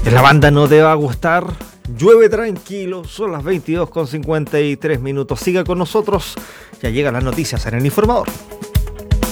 La banda no te va a gustar. Llueve tranquilo, son las 22:53. Siga con nosotros, ya llegan las noticias en El Informador.